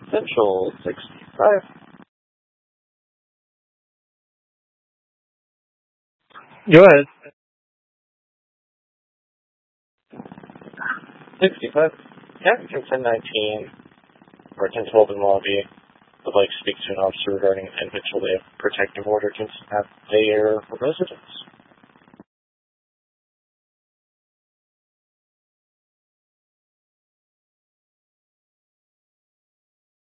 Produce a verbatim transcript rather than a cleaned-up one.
Central sixty-five. Go ahead. sixty-five. Captain ten nineteen, or ten twelve in lobby, would like to speak to an officer regarding an individual they have protective order to have their residence.